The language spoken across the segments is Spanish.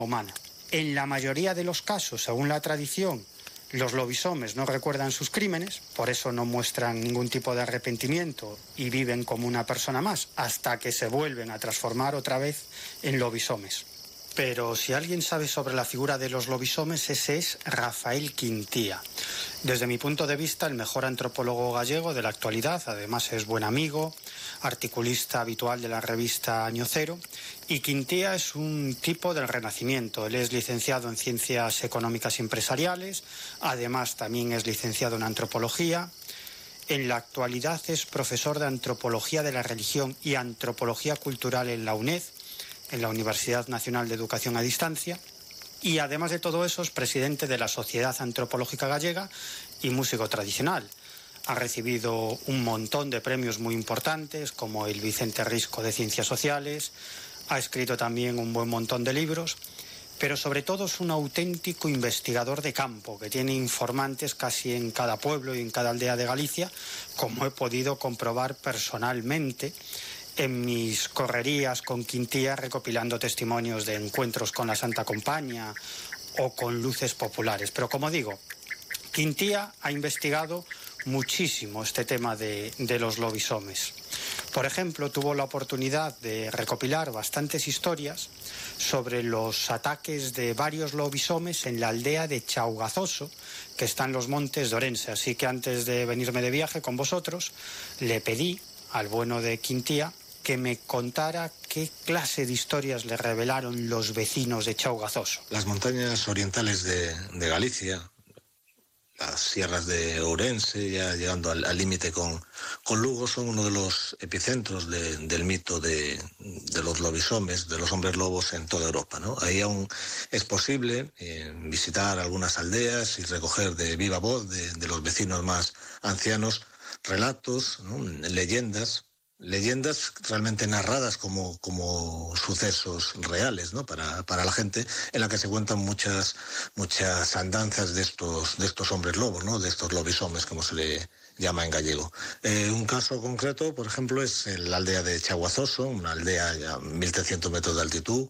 humana. En la mayoría de los casos, según la tradición, los lobisomes no recuerdan sus crímenes, por eso no muestran ningún tipo de arrepentimiento y viven como una persona más, hasta que se vuelven a transformar otra vez en lobisomes. Pero si alguien sabe sobre la figura de los lobisomes, ese es Rafael Quintía. Desde mi punto de vista, el mejor antropólogo gallego de la actualidad. Además es buen amigo, articulista habitual de la revista Año Cero. Y Quintía es un tipo del Renacimiento. Él es licenciado en Ciencias Económicas y Empresariales. Además también es licenciado en Antropología. En la actualidad es profesor de Antropología de la Religión y Antropología Cultural en la UNED, en la Universidad Nacional de Educación a Distancia, y además de todo eso es presidente de la Sociedad Antropológica Gallega y músico tradicional. Ha recibido un montón de premios muy importantes, como el Vicente Risco de Ciencias Sociales, ha escrito también un buen montón de libros, pero sobre todo es un auténtico investigador de campo, que tiene informantes casi en cada pueblo y en cada aldea de Galicia, como he podido comprobar personalmente en mis correrías con Quintía, recopilando testimonios de encuentros con la Santa Compaña o con luces populares. Pero como digo, Quintía ha investigado muchísimo este tema de los lobisomes. Por ejemplo, tuvo la oportunidad de recopilar bastantes historias sobre los ataques de varios lobisomes en la aldea de Chaugazoso, que está en los montes de Orense. Así que antes de venirme de viaje con vosotros, le pedí al bueno de Quintía que me contara qué clase de historias le revelaron los vecinos de Chaugazoso. Las montañas orientales de Galicia, las sierras de Ourense, ya llegando al límite con Lugo, son uno de los epicentros del mito de los lobisomes, de los hombres lobos en toda Europa, ¿no? Ahí aún es posible visitar algunas aldeas y recoger de viva voz de los vecinos más ancianos relatos, ¿no? Leyendas realmente narradas como sucesos reales, ¿no? Para la gente, en la que se cuentan muchas andanzas de estos hombres lobos, ¿no? De estos lobisomes, como se le llama en gallego. Un caso concreto, por ejemplo, es la aldea de Chaugazoso, una aldea a 1.300 metros de altitud,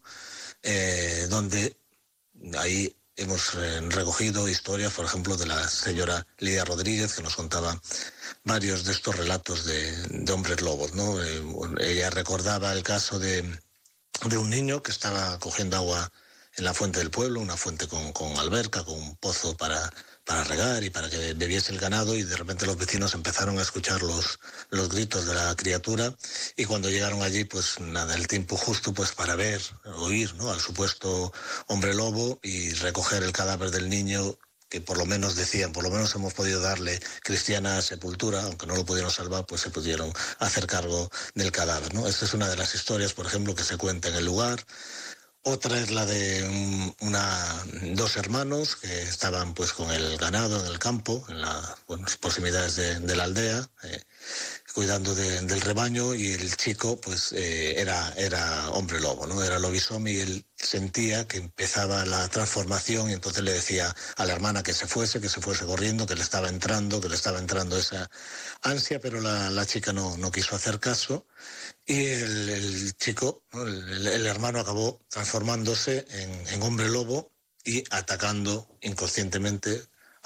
donde ahí hemos recogido historias, por ejemplo, de la señora Lidia Rodríguez, que nos contaba varios de estos relatos de hombres lobos, ¿no? Ella recordaba el caso de un niño que estaba cogiendo agua en la fuente del pueblo, una fuente con alberca, con un pozo para regar y para que bebiese el ganado, y de repente los vecinos empezaron a escuchar los gritos de la criatura, y cuando llegaron allí, pues nada, el tiempo justo pues para oír, ¿no? Al supuesto hombre lobo y recoger el cadáver del niño, que por lo menos decían, por lo menos hemos podido darle cristiana sepultura, aunque no lo pudieron salvar, pues se pudieron hacer cargo del cadáver, ¿no? Esta es una de las historias, por ejemplo, que se cuenta en el lugar. Otra es la de dos hermanos que estaban pues con el ganado en el campo, en las proximidades de la aldea, cuidando del rebaño, y el chico pues era hombre lobo, ¿no? Era lobisome, y él sentía que empezaba la transformación, y entonces le decía a la hermana que se fuese corriendo, que le estaba entrando esa ansia, pero la chica no quiso hacer caso, y el chico, ¿no? el hermano acabó transformándose en hombre lobo y atacando inconscientemente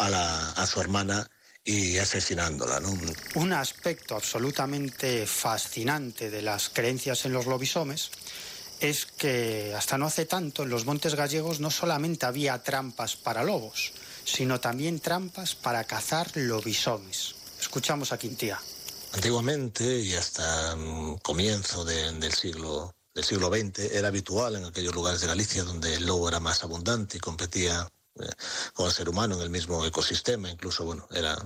a su hermana y asesinándola, ¿no? Un aspecto absolutamente fascinante de las creencias en los lobisomes es que hasta no hace tanto en los montes gallegos no solamente había trampas para lobos, sino también trampas para cazar lobisomes. Escuchamos a Quintía. Antiguamente, y hasta comienzo del siglo XX, era habitual en aquellos lugares de Galicia donde el lobo era más abundante y competía con el ser humano en el mismo ecosistema. Incluso, bueno, era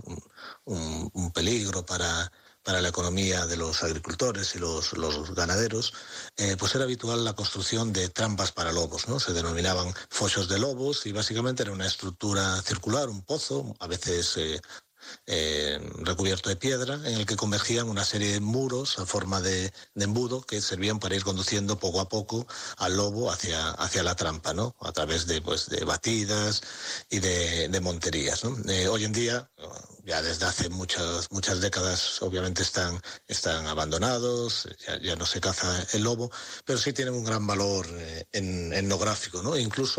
un peligro para la economía de los agricultores y los ganaderos, pues era habitual la construcción de trampas para lobos, ¿no? Se denominaban foxos de lobos, y básicamente era una estructura circular, un pozo, a veces recubierto de piedra, en el que convergían una serie de muros a forma de embudo que servían para ir conduciendo poco a poco al lobo hacia la trampa, ¿no? A través de batidas y de monterías, ¿no? Hoy en día, ya desde hace muchas décadas, obviamente están abandonados, ya no se caza el lobo, pero sí tienen un gran valor etnográfico, ¿no? Incluso